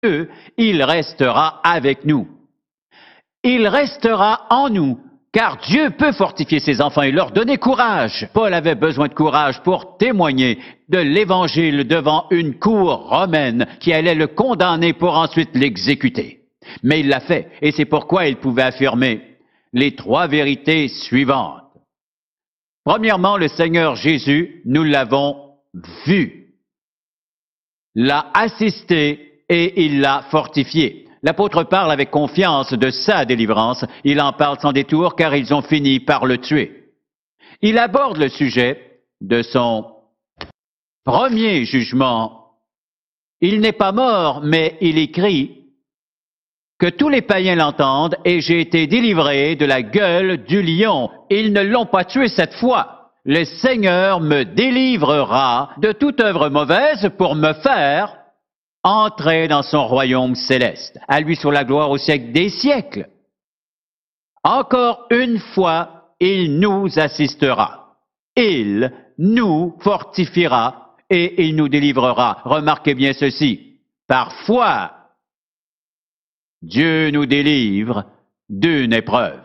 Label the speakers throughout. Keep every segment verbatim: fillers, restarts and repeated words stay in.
Speaker 1: Dieu, il restera avec nous. Il restera en nous, car Dieu peut fortifier ses enfants et leur donner courage. Paul avait besoin de courage pour témoigner de l'Évangile devant une cour romaine qui allait le condamner pour ensuite l'exécuter. Mais il l'a fait, et c'est pourquoi il pouvait affirmer les trois vérités suivantes. Premièrement, le Seigneur Jésus, nous l'avons vu, l'a assisté et il l'a fortifié. L'apôtre parle avec confiance de sa délivrance. Il en parle sans détour car ils ont fini par le tuer. Il aborde le sujet de son premier jugement. Il n'est pas mort, mais il écrit que tous les païens l'entendent et j'ai été délivré de la gueule du lion. Ils ne l'ont pas tué cette fois. Le Seigneur me délivrera de toute œuvre mauvaise pour me faire entrer dans son royaume céleste. À lui soit la gloire au siècle des siècles. Encore une fois, il nous assistera. Il nous fortifiera et il nous délivrera. Remarquez bien ceci. Parfois, Dieu nous délivre d'une épreuve.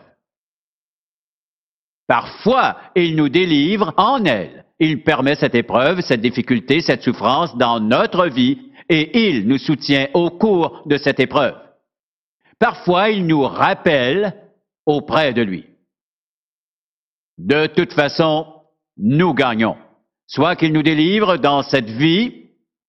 Speaker 1: Parfois, il nous délivre en elle. Il permet cette épreuve, cette difficulté, cette souffrance dans notre vie et il nous soutient au cours de cette épreuve. Parfois, il nous rappelle auprès de lui. De toute façon, nous gagnons. Soit qu'il nous délivre dans cette vie,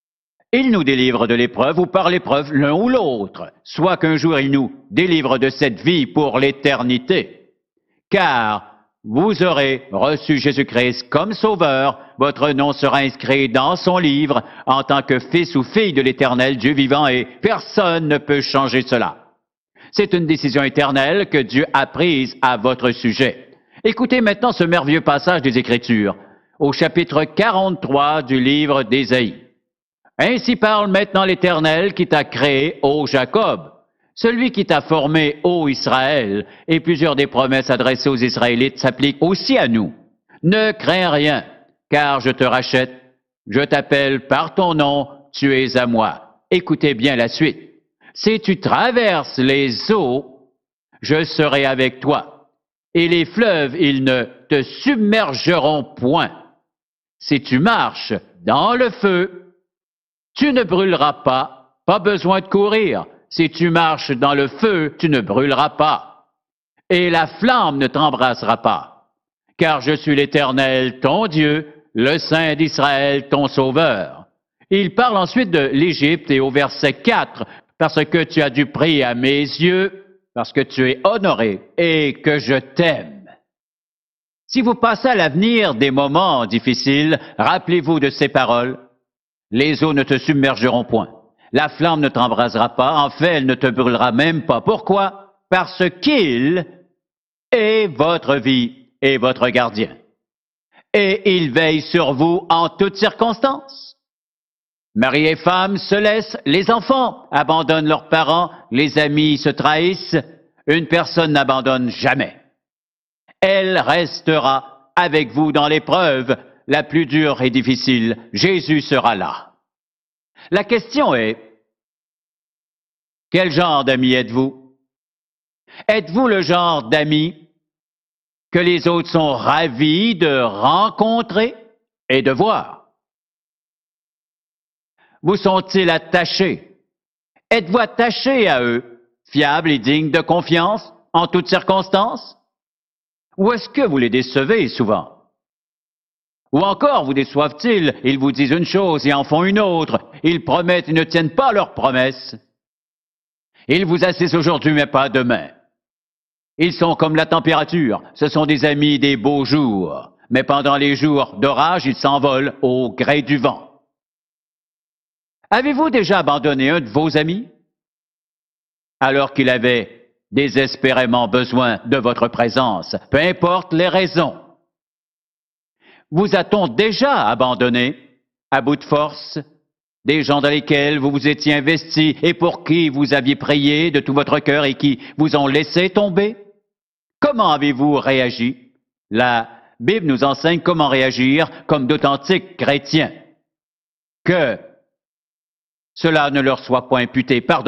Speaker 1: il nous délivre de l'épreuve ou par l'épreuve l'un ou l'autre. Soit qu'un jour il nous délivre de cette vie pour l'éternité. Car vous aurez reçu Jésus-Christ comme sauveur, votre nom sera inscrit dans son livre en tant que fils ou fille de l'Éternel Dieu vivant et personne ne peut changer cela. C'est une décision éternelle que Dieu a prise à votre sujet. Écoutez maintenant ce merveilleux passage des Écritures au chapitre quarante-trois du livre d'Ésaïe. Ainsi parle maintenant l'Éternel qui t'a créé, ô Jacob, celui qui t'a formé, ô Israël, et plusieurs des promesses adressées aux Israélites s'appliquent aussi à nous. Ne crains rien, car je te rachète, je t'appelle par ton nom, tu es à moi. Écoutez bien la suite. Si tu traverses les eaux, je serai avec toi, et les fleuves, ils ne te submergeront point. Si tu marches dans le feu, tu ne brûleras pas, pas besoin de courir. Si tu marches dans le feu, tu ne brûleras pas. Et la flamme ne t'embrassera pas. Car je suis l'Éternel, ton Dieu, le Saint d'Israël, ton Sauveur. Il parle ensuite de l'Égypte et au verset quatre, parce que tu as du prix à mes yeux, parce que tu es honoré et que je t'aime. Si vous passez à l'avenir des moments difficiles, rappelez-vous de ces paroles. Les eaux ne te submergeront point. La flamme ne t'embrasera pas. En fait, elle ne te brûlera même pas. Pourquoi? Parce qu'il est votre vie et votre gardien. Et il veille sur vous en toutes circonstances. Mari et femme se laissent, les enfants abandonnent leurs parents, les amis se trahissent. Une personne n'abandonne jamais. Elle restera avec vous dans l'épreuve la plus dure et difficile. Jésus sera là. La question est, quel genre d'ami êtes-vous? Êtes-vous le genre d'ami que les autres sont ravis de rencontrer et de voir? Vous sont-ils attachés? Êtes-vous attaché à eux, fiable et digne de confiance en toutes circonstances? Ou est-ce que vous les décevez souvent? Ou encore vous déçoivent-ils? Ils vous disent une chose et en font une autre. Ils promettent et ne tiennent pas leurs promesses. Ils vous assistent aujourd'hui mais pas demain. Ils sont comme la température. Ce sont des amis des beaux jours. Mais pendant les jours d'orage, ils s'envolent au gré du vent. Avez-vous déjà abandonné un de vos amis? Alors qu'il avait désespérément besoin de votre présence, peu importe les raisons. Vous a-t-on déjà abandonné, à bout de force, des gens dans lesquels vous vous étiez investi et pour qui vous aviez prié de tout votre cœur et qui vous ont laissé tomber? Comment avez-vous réagi? La Bible nous enseigne comment réagir comme d'authentiques chrétiens. Que cela ne leur soit point imputé. Pardon.